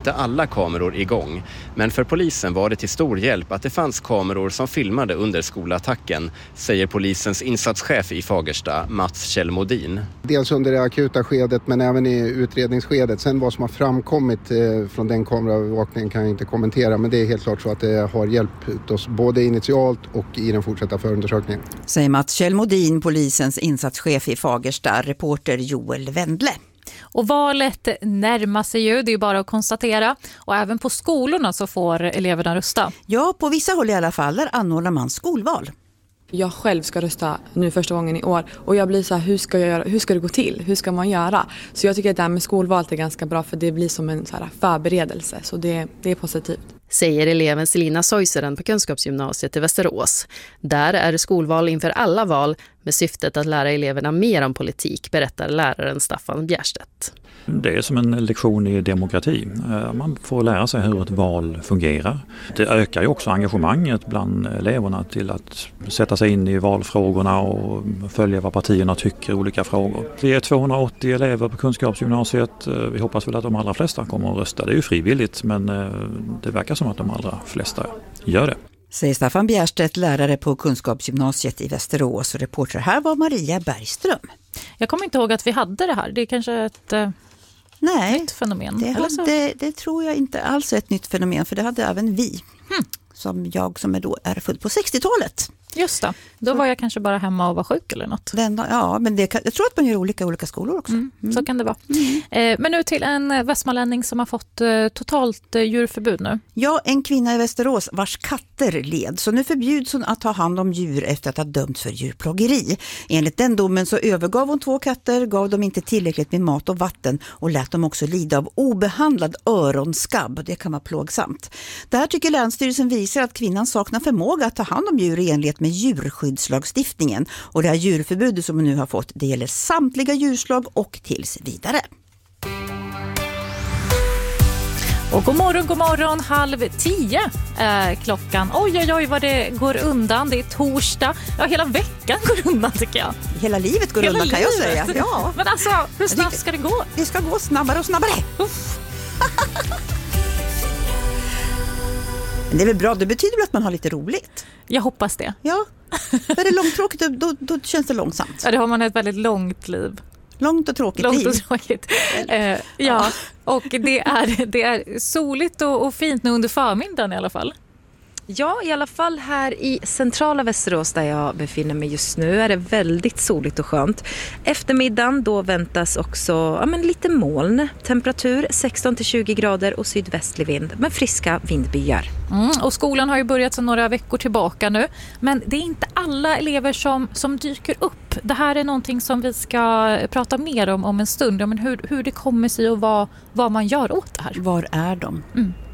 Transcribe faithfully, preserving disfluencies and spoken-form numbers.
inte alla kameror igång. Men för polisen var det till stor hjälp att det fanns kameror som filmade under skolattacken, säger polisens insatschef i Fagersta, Mats Kjellmodin. Dels under det akuta skedet men även i utredningsskedet. Sen vad som har framkommit eh, från den kameraövervakningen kan jag inte kommentera. Men det är helt klart så att det har hjälpt oss både initialt och i den fortsatta förundersökningen. Säger Mats Kjellmodin, polisens insatschef i Fagersta, reporter Joel Wendle. Och valet närmar sig ju, det är ju bara att konstatera. Och även på skolorna så får eleverna rösta. Ja, på vissa håll i alla fall där anordnar man skolval. Jag själv ska rösta nu första gången i år och jag blir så här, hur ska jag göra, hur ska det gå till? Hur ska man göra? Så jag tycker att det här med skolvalet är ganska bra för det blir som en så här förberedelse, så det, det är positivt. Säger eleven Selina Soiseren på Kunskapsgymnasiet i Västerås. Där är det skolval inför alla val med syftet att lära eleverna mer om politik, berättar läraren Staffan Bjärstedt. Det är som en lektion i demokrati. Man får lära sig hur ett val fungerar. Det ökar ju också engagemanget bland eleverna till att sätta sig in i valfrågorna och följa vad partierna tycker i olika frågor. Vi är tvåhundraåttio elever på Kunskapsgymnasiet. Vi hoppas väl att de allra flesta kommer att rösta. Det är ju frivilligt men det verkar som att de allra flesta gör det. Säger Staffan Bjärstedt, lärare på Kunskapsgymnasiet i Västerås, och reporter här var Maria Bergström. Jag kommer inte ihåg att vi hade det här. Det är kanske ett eh, Nej, nytt fenomen. Det, eller så? hade, det tror jag inte alls är ett nytt fenomen, för det hade även vi. Hmm. Som jag som är, då är född på sextiotalet. Just det. Då var jag kanske bara hemma och var sjuk eller något. Den, ja, men det kan, jag tror att man gör olika olika skolor också. Mm, mm. Så kan det vara. Mm. Eh, men nu till en västmanlänning som har fått eh, totalt eh, djurförbud nu. Ja, en kvinna i Västerås vars katter led. Så nu förbjuds hon att ta hand om djur efter att ha dömts för djurplågeri. Enligt den domen så övergav hon två katter, gav dem inte tillräckligt med mat och vatten och lät dem också lida av obehandlad öronskabb. Det kan vara plågsamt. Det här tycker Länsstyrelsen visar att kvinnan saknar förmåga att ta hand om djur i enlighet med djurskyddslagstiftningen. Och det här djurförbudet som hon nu har fått, det gäller samtliga djurslag och tills vidare. Och god morgon, god morgon, halv tio är klockan. Oj, oj, oj vad det går undan. Det är torsdag. Ja, hela veckan går undan tycker jag. Hela livet går hela undan kan livet. jag säga. Ja. Men alltså, hur snabbt ska det gå? Det ska gå snabbare och snabbare. Uff. Men det är väl bra, det betyder väl att man har lite roligt. Jag hoppas det. Ja, är det långtråkigt då, då känns det långsamt. Ja, det har man ett väldigt långt liv. Långt och tråkigt långt liv. och tråkigt. Eh, ja, och det är, det är soligt och, och fint nu under förmiddagen i alla fall. Ja, i alla fall här i centrala Västerås där jag befinner mig just nu är det väldigt soligt och skönt. Eftermiddagen då väntas också ja, men lite moln, temperatur sexton till tjugo grader och sydvästlig vind med friska vindbyar. Mm, och skolan har ju börjat sedan några veckor tillbaka nu, men det är inte alla elever som, som dyker upp. Det här är någonting som vi ska prata mer om om en stund, ja, men hur, hur det kommer sig och vad, vad man gör åt det här. Var är de? Mm.